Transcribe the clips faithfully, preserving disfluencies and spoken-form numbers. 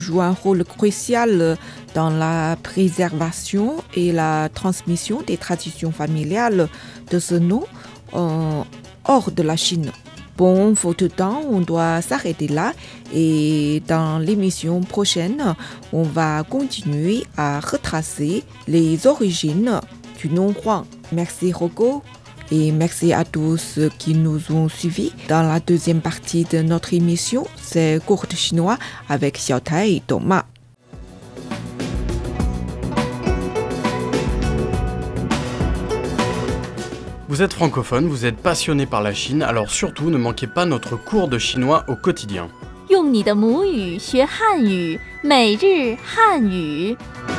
joue un rôle crucial dans la préservation et la transmission des traditions familiales de ce nom euh, hors de la Chine. Bon, faute de temps, on doit s'arrêter là et dans l'émission prochaine, on va continuer à retracer les origines du nom Huang. Merci Rocco et merci à tous qui nous ont suivis. Dans la deuxième partie de notre émission, c'est cours de chinois avec Xiaotai et Thomas. Vous êtes francophone, vous êtes passionné par la Chine, alors surtout ne manquez pas notre cours de chinois au quotidien. 用你的母语学汉语，每日汉语。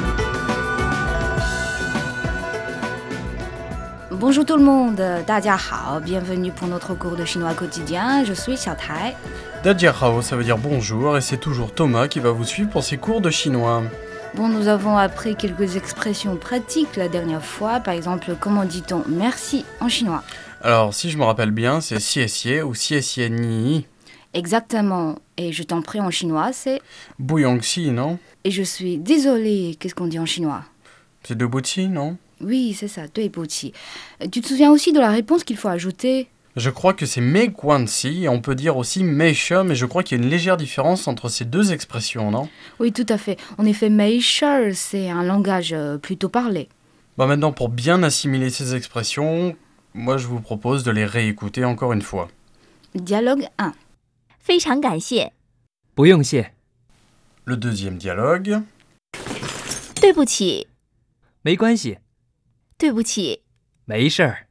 Bonjour tout le monde, 大家好, bienvenue pour notre cours de chinois quotidien, je suis Xiaotai. Dajiahao, ça veut dire bonjour, et c'est toujours Thomas qui va vous suivre pour ses cours de chinois. Bon, nous avons appris quelques expressions pratiques la dernière fois, par exemple, comment dit-on merci en chinois? Alors, si je me rappelle bien, c'est xie xie ou xie xie ni. Exactement, et je t'en prie en chinois, c'est... Buyongxi, non? Et je suis désolée, qu'est-ce qu'on dit en chinois? C'est debuqi, non? Oui, c'est ça, Duibuqi. Tu te souviens aussi de la réponse qu'il faut ajouter? Je crois que c'est meiguanxi, et on peut dire aussi meishe, mais je crois qu'il y a une légère différence entre ces deux expressions, non? Oui, tout à fait. En effet, meishe, c'est un langage plutôt parlé. Bon, maintenant, pour bien assimiler ces expressions, moi je vous propose de les réécouter encore une fois. Dialogue un. 非常感谢， 不用谢， Le deuxième dialogue. 对不起， 没关系， 对不起， 没事儿。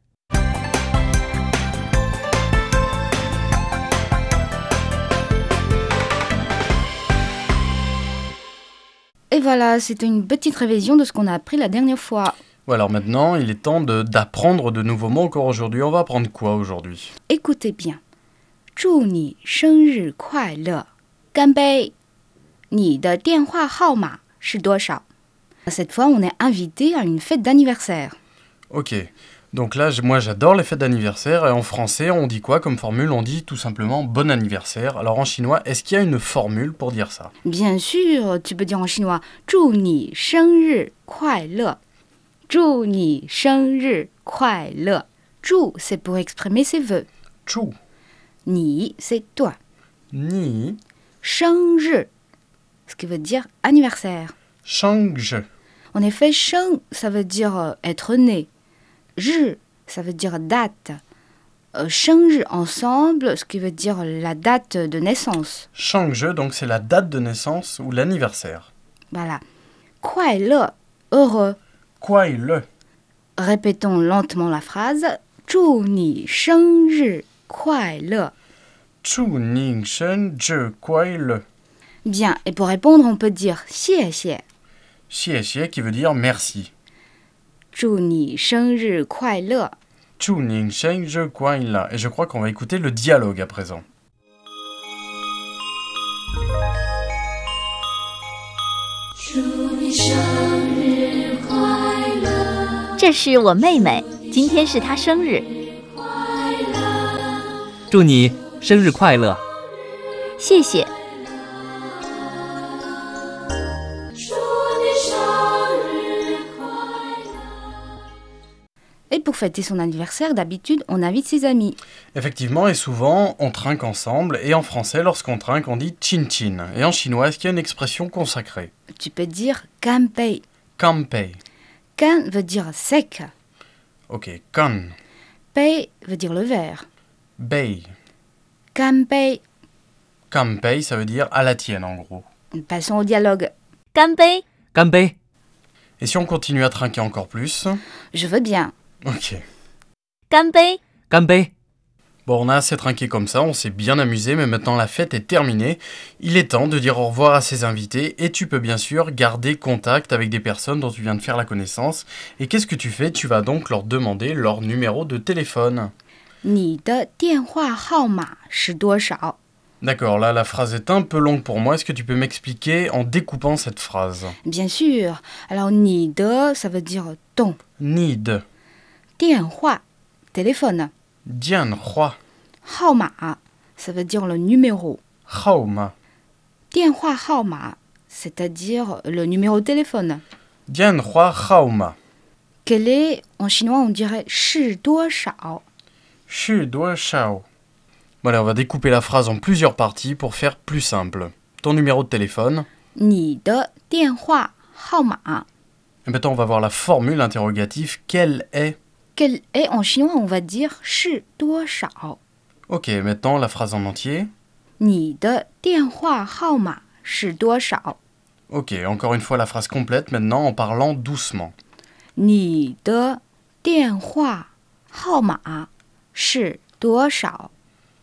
Et voilà, c'était une petite révision de ce qu'on a appris la dernière fois. Bon, alors maintenant, il est temps de, d'apprendre de nouveaux mots encore aujourd'hui. On va apprendre quoi aujourd'hui? Écoutez bien. 祝你生日快乐，干杯。你的电话号码是多少? Cette fois, on est invité à une fête d'anniversaire. Ok, donc là, j- moi j'adore les fêtes d'anniversaire, et en français, on dit quoi comme formule? On dit tout simplement bon anniversaire. Alors en chinois, est-ce qu'il y a une formule pour dire ça? Bien sûr, tu peux dire en chinois 祝你生日快乐。祝你生日快乐。祝 c'est pour exprimer ses vœux. Chou, 你 c'est toi. ni, 生日 ce qui veut dire anniversaire. shangzhe. En effet, sheng ça veut dire euh, être né. Ri ça veut dire date. Euh, 生日 ensemble, ce qui veut dire la date de naissance. Shangzhe, donc c'est la date de naissance ou l'anniversaire. Voilà. 快乐 heureux. Kuai le, Répétons lentement la phrase. 祝你生日快乐. chu ning shen zhe kuai le. Bien, et pour répondre, on peut dire 谢谢. Xie xie qui veut dire merci. 祝你生日快乐. Chu ning shen zhe kuai la. Et je crois qu'on va écouter le dialogue à présent. 这是我妹妹，今天是她生日， 祝你生日快乐。 谢谢。 Et pour fêter son anniversaire, d'habitude, on invite ses amis. Effectivement, et souvent, on trinque ensemble, et en français, lorsqu'on trinque, on dit chin chin. Et en chinois, est-ce qu'il y a une expression consacrée? Tu peux dire 干杯. Kanpei. Kan veut dire sec. Ok, kan, Pei veut dire le verre. bei. 干杯. Kanpei, ça veut dire à la tienne, en gros. Passons au dialogue. 干杯， 干杯， Et si on continue à trinquer encore plus? Je veux bien. Ok. 干杯， 干杯。 Bon, on a assez trinqué comme ça, on s'est bien amusé, mais maintenant la fête est terminée. Il est temps de dire au revoir à ses invités, et tu peux bien sûr garder contact avec des personnes dont tu viens de faire la connaissance. Et qu'est-ce que tu fais? Tu vas donc leur demander leur numéro de téléphone. 你的电话号码是多少? D'accord, là la phrase est un peu longue pour moi. Est-ce que tu peux m'expliquer en découpant cette phrase? Bien sûr. Alors, 你的, ça veut dire ton. Need. 电话, téléphone. Dian Hua. 号码, ça veut dire le numéro. Haoma. 电话号码, c'est-à-dire le numéro de téléphone. Dian Hua Haoma. Quel est, en chinois, on dirait 是多少 Shi Duo Shao. Bon, allez, on va découper la phrase en plusieurs parties pour faire plus simple. Ton numéro de téléphone. 你的电话号码 Et maintenant, on va voir la formule interrogative. Quelle est? Quel est, en chinois, on va dire 是多少 Ok, maintenant la phrase en entier. 你的电话号码是多少 Ok, encore une fois la phrase complète maintenant en parlant doucement. 你的电话号码是多少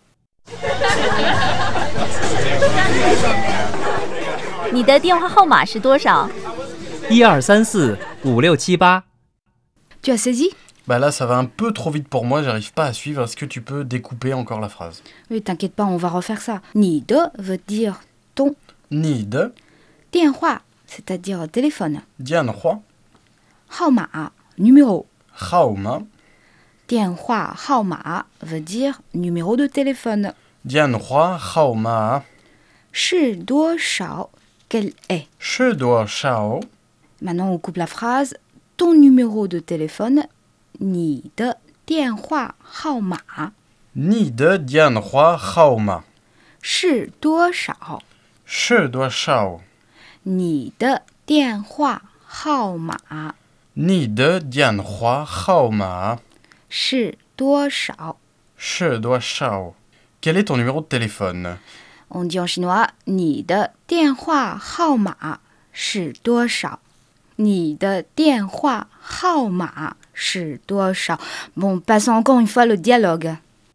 你的电话号码是多少？ 一二三四五六七八。 Tu as saisi Bah là, ça va un peu trop vite pour moi, j'arrive pas à suivre. Est-ce que tu peux découper encore la phrase? Oui, t'inquiète pas, on va refaire ça. 你的 veut dire ton. Ni de 电话 c'est-à-dire téléphone. Dian Hua 号码 numéro. Haoma. 电话号码 veut dire numéro de téléphone. Dian Hua Haoma. 是多少 Quel est Shi Duo Shao. Maintenant, on coupe la phrase. Ton numéro de téléphone. 你的电话号码 Ni de Dian Hua Haoma. 是多少 Shi Duo Shao. 你的电话号码 Ni de Dian Hua Haoma. 是多少 Shi Duo Shao. Quel est ton numéro de téléphone? On dit en chinois 你的电话号码是多少你的电话号码是多少 Bon, passons encore une fois le dialogue.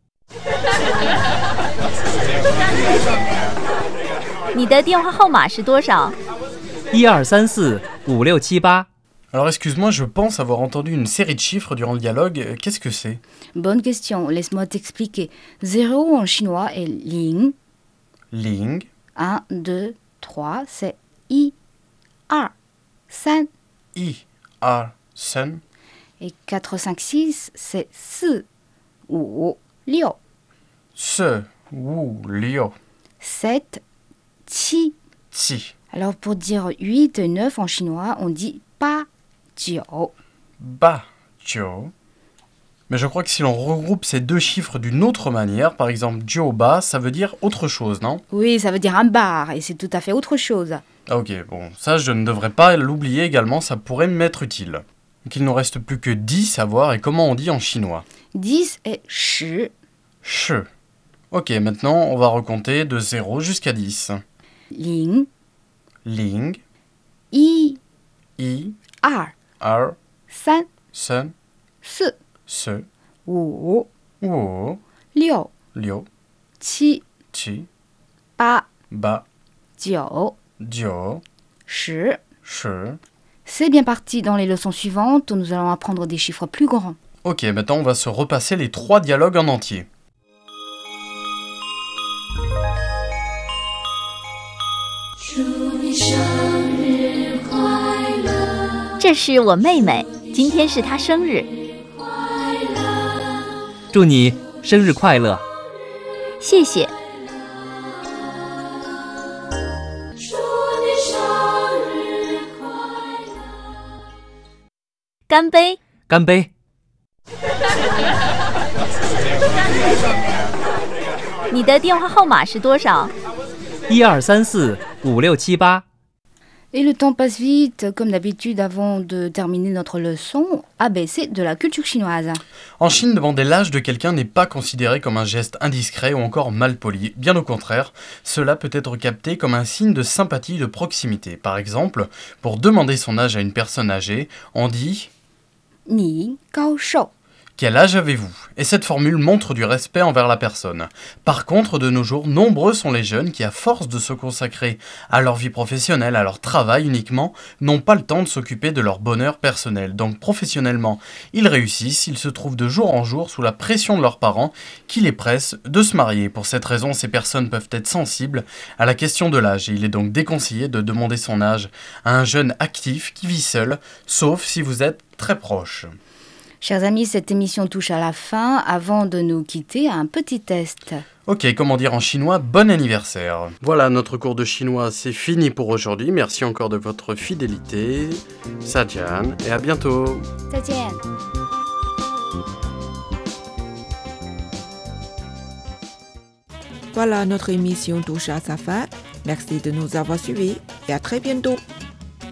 你的电话号码是多少？ 一二三四五六七八。 Alors excuse-moi, je pense avoir entendu une série de chiffres durant le dialogue. Euh, Qu'est-ce que c'est? Bonne question, laisse-moi t'expliquer. Zéro en chinois est ling. Ling, un, deux, trois, c'est i, ar, san. I, A, Sen. Et quatre, cinq, six, c'est si, wu, liu. Se, Wu, Liu, sept, qi. Ti, Alors pour dire huit et neuf en chinois, on dit pa, jiu. Ba, Jiu. Mais je crois que si l'on regroupe ces deux chiffres d'une autre manière, par exemple Jiu Ba, ça veut dire autre chose, non? Oui, ça veut dire un bar et c'est tout à fait autre chose. Ah, ok, bon, ça je ne devrais pas l'oublier également, ça pourrait m'être utile. Donc il ne reste plus que dix à voir et comment on dit en chinois. dix est shi, Shi. Ok, maintenant on va recompter de zéro jusqu'à dix. ling, Ling, i, I, ar, R, san, Sen, si, Se, wu, Wu, liu, Liu, qi, Chi, pa, Ba, jiu, Jiu, shi. Shi. C'est bien parti dans les leçons suivantes où nous allons apprendre des chiffres plus grands. Ok, maintenant on va se repasser les trois dialogues en entier. 这是我妹妹，今天是她生日， 祝你生日快乐！ 谢谢。干杯！ 干杯！ 你的电话号码是多少？ 一二三四五六七八。 Et le temps passe vite, comme d'habitude, avant de terminer notre leçon A B C de la culture chinoise. En Chine, demander l'âge de quelqu'un n'est pas considéré comme un geste indiscret ou encore malpoli. Bien au contraire, cela peut être capté comme un signe de sympathie et de proximité. Par exemple, pour demander son âge à une personne âgée, on dit Ni gao shou. « Quel âge avez-vous » Et cette formule montre du respect envers la personne. Par contre, de nos jours, nombreux sont les jeunes qui, à force de se consacrer à leur vie professionnelle, à leur travail uniquement, n'ont pas le temps de s'occuper de leur bonheur personnel. Donc professionnellement, ils réussissent, ils se trouvent de jour en jour sous la pression de leurs parents qui les pressent de se marier. Pour cette raison, ces personnes peuvent être sensibles à la question de l'âge et il est donc déconseillé de demander son âge à un jeune actif qui vit seul, sauf si vous êtes très proche. Chers amis, cette émission touche à la fin. Avant de nous quitter, un petit test. Ok, comment dire en chinois bon anniversaire. Voilà, notre cours de chinois, c'est fini pour aujourd'hui. Merci encore de votre fidélité. Sajian, et à bientôt. 再见。 Voilà, notre émission touche à sa fin. Merci de nous avoir suivis et à très bientôt.